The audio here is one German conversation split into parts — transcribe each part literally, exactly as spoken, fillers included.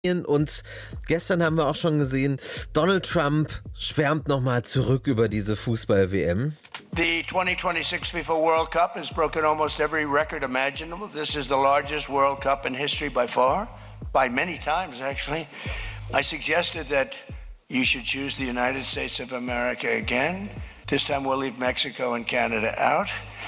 Und gestern haben wir auch schon gesehen, Donald Trump schwärmt nochmal zurück über diese Fußball-W M. The twenty twenty-six FIFA World Cup has broken almost every record imaginable. This is the largest World Cup in history by far, by many times actually. I suggested that you should choose the United States of America again. This time we'll leave Mexico and Canada out.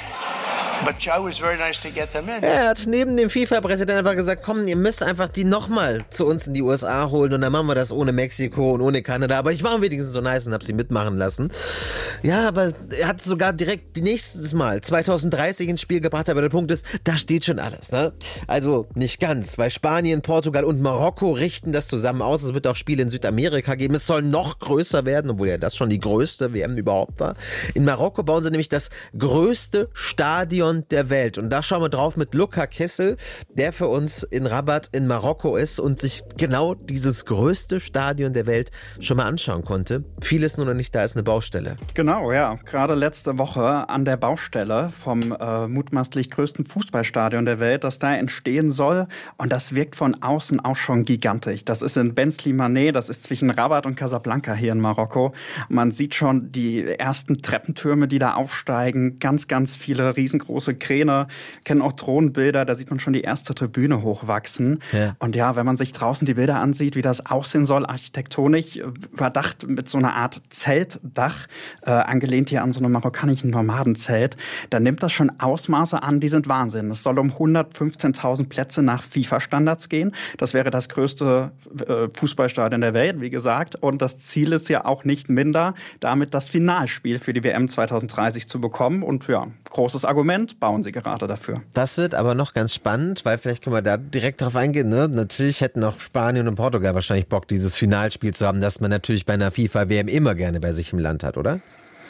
But Joe was very nice to get them in. Er hat neben dem FIFA-Präsidenten einfach gesagt, komm, ihr müsst einfach die nochmal zu uns in die U S A holen und dann machen wir das ohne Mexiko und ohne Kanada. Aber ich war wenigstens so nice und hab sie mitmachen lassen. Ja, aber er hat sogar direkt nächstes Mal zwanzig dreißig ins Spiel gebracht, aber der Punkt ist, da steht schon alles, ne? Also nicht ganz, weil Spanien, Portugal und Marokko richten das zusammen aus. Es wird auch Spiele in Südamerika geben. Es soll noch größer werden, obwohl ja das schon die größte W M überhaupt war. In Marokko bauen sie nämlich das größte Stadion der Welt. Und da schauen wir drauf mit Luca Kissel, der für uns in Rabat in Marokko ist und sich genau dieses größte Stadion der Welt schon mal anschauen konnte. Vieles nur noch nicht, da ist eine Baustelle. Genau, ja. Gerade letzte Woche an der Baustelle vom äh, mutmaßlich größten Fußballstadion der Welt, das da entstehen soll. Und das wirkt von außen auch schon gigantisch. Das ist in Ben Slimane, das ist zwischen Rabat und Casablanca hier in Marokko. Man sieht schon die ersten Treppentürme, die da aufsteigen. Ganz, ganz viele riesengroße Kräne, kennen auch Drohnenbilder, da sieht man schon die erste Tribüne hochwachsen. Ja. Und ja, wenn man sich draußen die Bilder ansieht, wie das aussehen soll, architektonisch überdacht mit so einer Art Zeltdach, äh, angelehnt hier an so einem marokkanischen Nomadenzelt, dann nimmt das schon Ausmaße an, die sind Wahnsinn. Es soll um hundertfünfzehntausend Plätze nach FIFA-Standards gehen. Das wäre das größte äh, Fußballstadion der Welt, wie gesagt. Und das Ziel ist ja auch nicht minder, damit das Finalspiel für die W M zwanzig dreißig zu bekommen. Und ja, großes Argument, bauen sie gerade dafür. Das wird aber noch ganz spannend, weil vielleicht können wir da direkt drauf eingehen. Ne? Natürlich hätten auch Spanien und Portugal wahrscheinlich Bock, dieses Finalspiel zu haben, das man natürlich bei einer FIFA-W M immer gerne bei sich im Land hat, oder?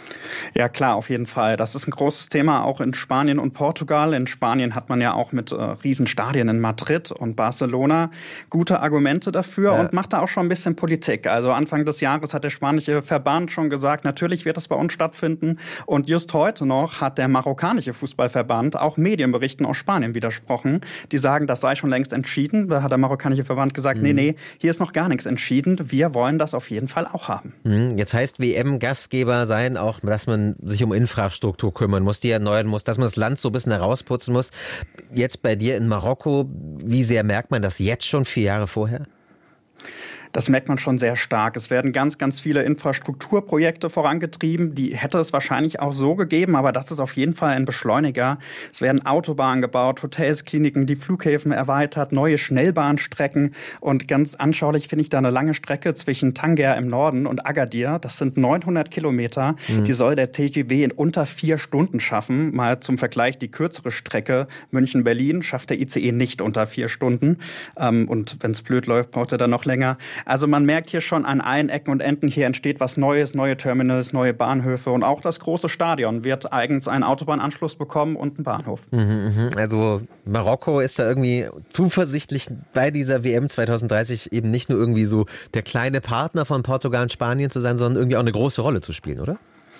Ja klar, auf jeden Fall. Das ist ein großes Thema auch in Spanien und Portugal. In Spanien hat man ja auch mit äh, Riesenstadien in Madrid und Barcelona gute Argumente dafür ja. und macht da auch schon ein bisschen Politik. Also Anfang des Jahres hat der spanische Verband schon gesagt, natürlich wird das bei uns stattfinden. Und just heute noch hat der marokkanische Fußballverband auch Medienberichten aus Spanien widersprochen. Die sagen, das sei schon längst entschieden. Da hat der marokkanische Verband gesagt, mhm. nee, nee, hier ist noch gar nichts entschieden. Wir wollen das auf jeden Fall auch haben. Mhm. Jetzt heißt W M-Gastgeber sein auch, dass man sich um Infrastruktur kümmern muss, die erneuern muss, dass man das Land so ein bisschen herausputzen muss. Jetzt bei dir in Marokko, wie sehr merkt man das jetzt schon vier Jahre vorher? Das merkt man schon sehr stark. Es werden ganz, ganz viele Infrastrukturprojekte vorangetrieben. Die hätte es wahrscheinlich auch so gegeben, aber das ist auf jeden Fall ein Beschleuniger. Es werden Autobahnen gebaut, Hotels, Kliniken, die Flughäfen erweitert, neue Schnellbahnstrecken. Und ganz anschaulich finde ich da eine lange Strecke zwischen Tanger im Norden und Agadir. Das sind neunhundert Kilometer. Mhm. Die soll der T G V in unter vier Stunden schaffen. Mal zum Vergleich, die kürzere Strecke München-Berlin schafft der I C E nicht unter vier Stunden. Und wenn es blöd läuft, braucht er dann noch länger. Also man merkt hier schon an allen Ecken und Enden, hier entsteht was Neues, neue Terminals, neue Bahnhöfe und auch das große Stadion wird eigens einen Autobahnanschluss bekommen und einen Bahnhof. Also Marokko ist da irgendwie zuversichtlich bei dieser W M zwanzig dreißig eben nicht nur irgendwie so der kleine Partner von Portugal und Spanien zu sein, sondern irgendwie auch eine große Rolle zu spielen, oder?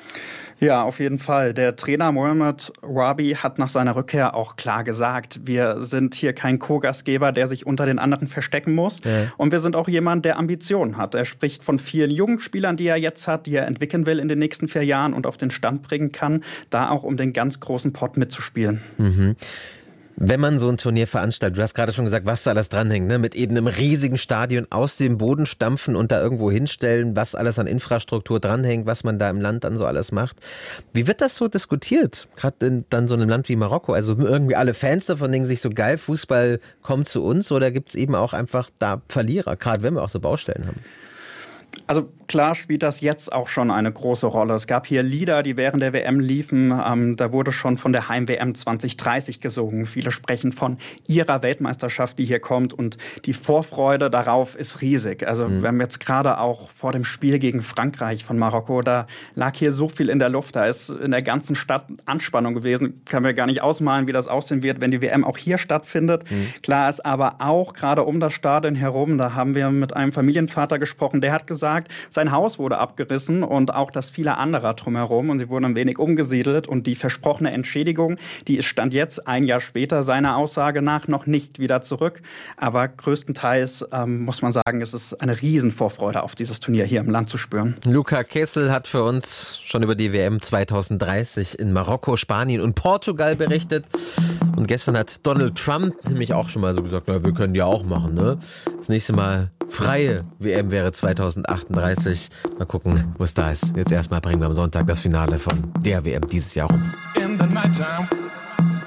Ja, auf jeden Fall. Der Trainer Mohamed Wabi hat nach seiner Rückkehr auch klar gesagt, wir sind hier kein Co-Gastgeber, der sich unter den anderen verstecken muss. Ja. Und wir sind auch jemand, der Ambitionen hat. Er spricht von vielen jungen Spielern, die er jetzt hat, die er entwickeln will in den nächsten vier Jahren und auf den Stand bringen kann, da auch um den ganz großen Pott mitzuspielen. Mhm. Wenn man so ein Turnier veranstaltet, du hast gerade schon gesagt, was da alles dranhängt, ne? Mit eben einem riesigen Stadion aus dem Boden stampfen und da irgendwo hinstellen, was alles an Infrastruktur dranhängt, was man da im Land dann so alles macht. Wie wird das so diskutiert? Gerade in dann so einem Land wie Marokko. Also sind irgendwie alle Fans davon, denken sich so, geil, Fußball kommt zu uns, oder gibt es eben auch einfach da Verlierer, gerade wenn wir auch so Baustellen haben? Also klar spielt das jetzt auch schon eine große Rolle. Es gab hier Lieder, die während der W M liefen. Ähm, da wurde schon von der Heim-W M zwanzig dreißig gesungen. Viele sprechen von ihrer Weltmeisterschaft, die hier kommt. Und die Vorfreude darauf ist riesig. Also mhm. wir haben jetzt gerade auch vor dem Spiel gegen Frankreich von Marokko, da lag hier so viel in der Luft. Da ist in der ganzen Stadt Anspannung gewesen. Kann mir gar nicht ausmalen, wie das aussehen wird, wenn die W M auch hier stattfindet. Mhm. Klar ist aber auch, gerade um das Stadion herum, da haben wir mit einem Familienvater gesprochen, der hat gesagt, gesagt. Sein Haus wurde abgerissen und auch das viele anderer drumherum. Und sie wurden ein wenig umgesiedelt. Und die versprochene Entschädigung, die ist Stand jetzt, ein Jahr später, seiner Aussage nach noch nicht wieder zurück. Aber größtenteils ähm, muss man sagen, es ist eine Riesenvorfreude auf dieses Turnier hier im Land zu spüren. Luca Kessel hat für uns schon über die W M zweitausenddreißig in Marokko, Spanien und Portugal berichtet. Und gestern hat Donald Trump nämlich auch schon mal so gesagt, na, wir können die auch machen, ne? Das nächste Mal freie W M wäre zweitausendachtunddreißig. Mal gucken, wo es da ist. Jetzt erstmal bringen wir am Sonntag das Finale von der W M dieses Jahr rum. In the nighttime.